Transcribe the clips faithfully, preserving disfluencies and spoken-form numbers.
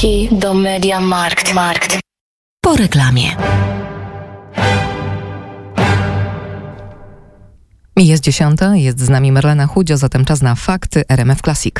Biletiki do Mediamarkt. Markt. Po reklamie. Jest dziesiąta, jest z nami Marlena Chudzio, zatem czas na fakty R M F Classic.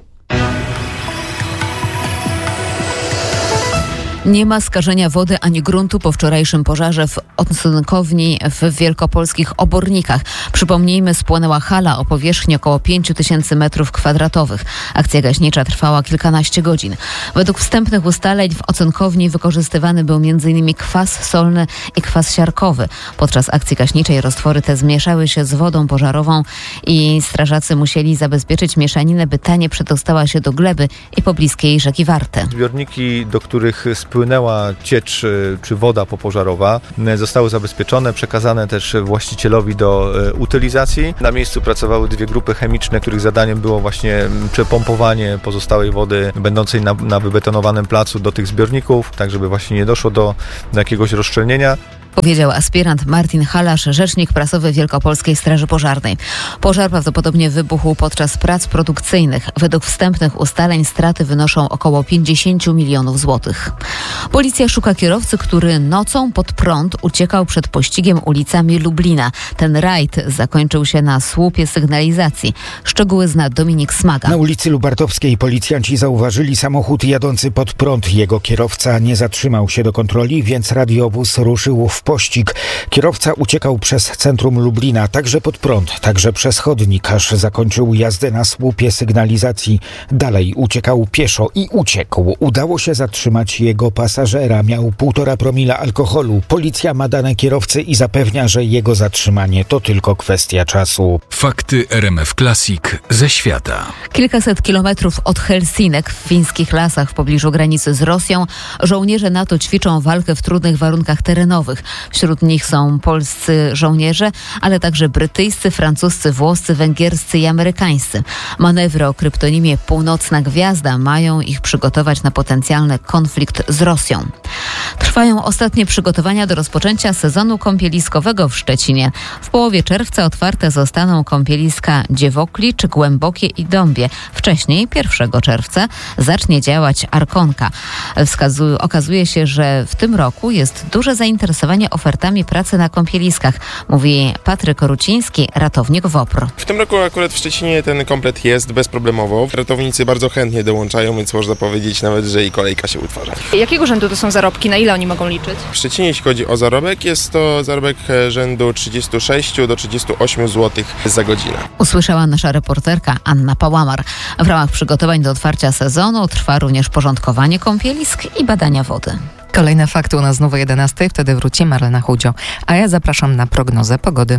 Nie ma skażenia wody ani gruntu po wczorajszym pożarze w ocenkowni w wielkopolskich Obornikach. Przypomnijmy, spłonęła hala o powierzchni około pięć tysięcy metrów kwadratowych. Akcja gaśnicza trwała kilkanaście godzin. Według wstępnych ustaleń w ocenkowni wykorzystywany był m in kwas solny i kwas siarkowy. Podczas akcji gaśniczej roztwory te zmieszały się z wodą pożarową i strażacy musieli zabezpieczyć mieszaninę, by ta nie przedostała się do gleby i pobliskiej rzeki Wartę. Zbiorniki, do których spłynęła ciecz czy woda popożarowa, zostały zabezpieczone, przekazane też właścicielowi do utylizacji. Na miejscu pracowały dwie grupy chemiczne, których zadaniem było właśnie przepompowanie pozostałej wody będącej na, na wybetonowanym placu do tych zbiorników, tak żeby właśnie nie doszło do, do jakiegoś rozszczelnienia. Powiedział aspirant Martin Halasz, rzecznik prasowy Wielkopolskiej Straży Pożarnej. Pożar prawdopodobnie wybuchł podczas prac produkcyjnych. Według wstępnych ustaleń straty wynoszą około pięćdziesiąt milionów złotych. Policja szuka kierowcy, który nocą pod prąd uciekał przed pościgiem ulicami Lublina. Ten rajd zakończył się na słupie sygnalizacji. Szczegóły zna Dominik Smaga. Na ulicy Lubartowskiej policjanci zauważyli samochód jadący pod prąd. Jego kierowca nie zatrzymał się do kontroli, więc radiowóz ruszył w pościg. Kierowca uciekał przez centrum Lublina, także pod prąd, także przez chodnik, aż zakończył jazdę na słupie sygnalizacji. Dalej uciekał pieszo i uciekł. Udało się zatrzymać jego pasażera. Miał półtora promila alkoholu. Policja ma dane kierowcy i zapewnia, że jego zatrzymanie to tylko kwestia czasu. Fakty R M F Classic ze świata. Kilkaset kilometrów od Helsinek w fińskich lasach w pobliżu granicy z Rosją żołnierze NATO ćwiczą walkę w trudnych warunkach terenowych. Wśród nich są polscy żołnierze, ale także brytyjscy, francuscy, włoscy, węgierscy i amerykańscy. Manewry o kryptonimie Północna Gwiazda mają ich przygotować na potencjalny konflikt z Rosją. Trwają ostatnie przygotowania do rozpoczęcia sezonu kąpieliskowego w Szczecinie. W połowie czerwca otwarte zostaną kąpieliska Dziewokli czy Głębokie i Dąbie. Wcześniej, pierwszego czerwca, zacznie działać Arkonka. Wskazu- okazuje się, że w tym roku jest duże zainteresowanie ofertami pracy na kąpieliskach, mówi Patryk Ruciński, ratownik WOPR. W tym roku akurat w Szczecinie ten komplet jest bezproblemowo. Ratownicy bardzo chętnie dołączają, więc można powiedzieć nawet, że i kolejka się utwarza. Jakiego rzędu to są zarobki? Na ile oni mogą liczyć? W Szczecinie, jeśli chodzi o zarobek, jest to zarobek rzędu trzydzieści sześć do trzydziestu ośmiu złotych za godzinę. Usłyszała nasza reporterka Anna Pałamar. W ramach przygotowań do otwarcia sezonu trwa również porządkowanie kąpielisk i badania wody. Kolejne fakty u nas znowu o jedenastej, wtedy wróci Marlena Chudzio. A ja zapraszam na prognozę pogody.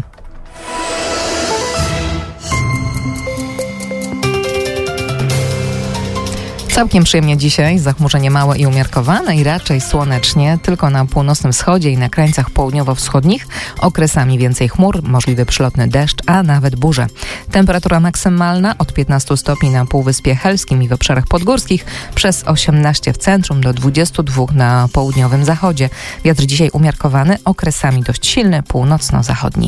Całkiem przyjemnie dzisiaj, zachmurzenie małe i umiarkowane i raczej słonecznie, tylko na północnym wschodzie i na krańcach południowo-wschodnich okresami więcej chmur, możliwy przelotny deszcz, a nawet burze. Temperatura maksymalna od piętnastu stopni na Półwyspie Helskim i w obszarach podgórskich, przez osiemnaście w centrum do dwudziestu dwóch na południowym zachodzie. Wiatr dzisiaj umiarkowany, okresami dość silny, północno-zachodni.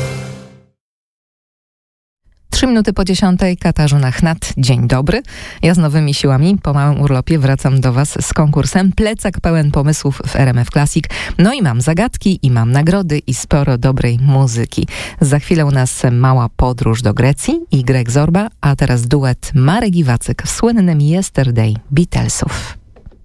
Trzy minuty po dziesiątej, Katarzyna Chnat. Dzień dobry. Ja z nowymi siłami po małym urlopie wracam do Was z konkursem Plecak pełen pomysłów w R M F Classic. No i mam zagadki, i mam nagrody, i sporo dobrej muzyki. Za chwilę u nas mała podróż do Grecji i Greg Zorba, a teraz duet Marek i Wacyk w słynnym Yesterday Beatlesów.